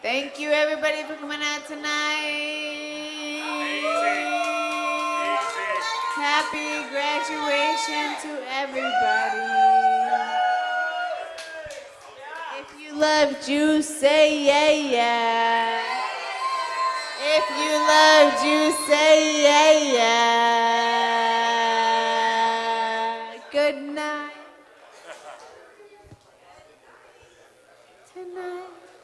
Thank you, everybody, for coming out tonight. Happy graduation to everybody. If you love juice, say yeah, yeah. If you love juice, say yeah, yeah. Good night. Tonight.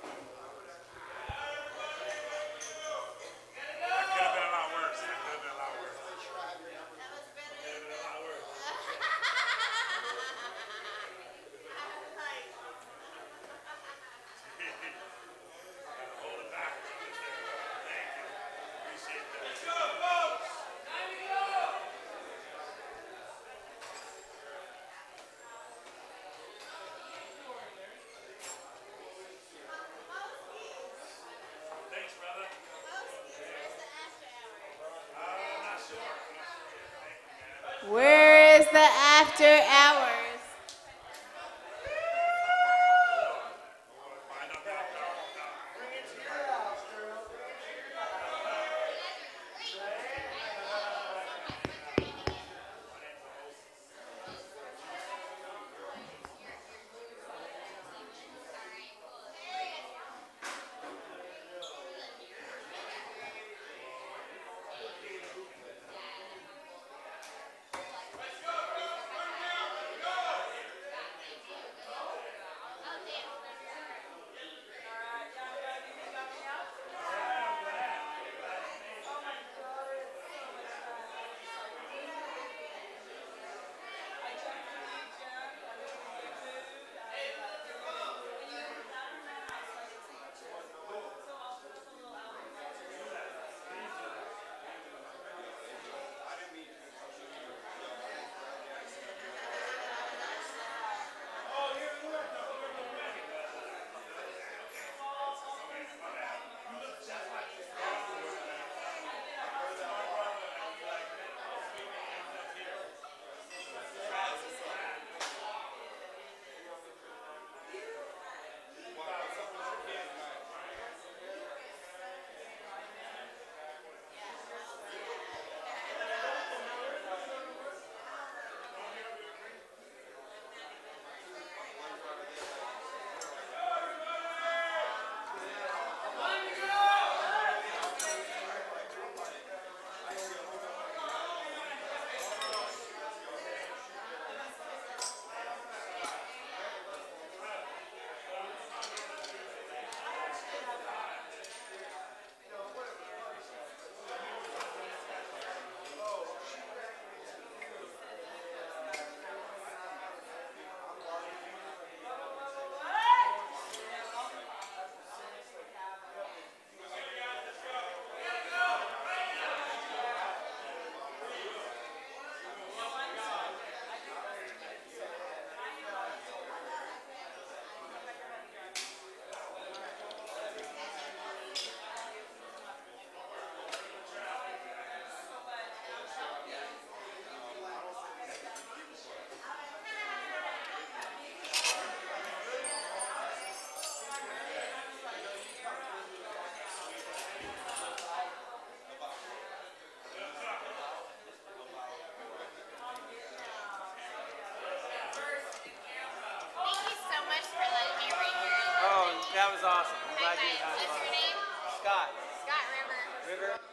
Where is the after hours? That was awesome. I'm glad you had fun. What's your name? Scott. Scott River. River?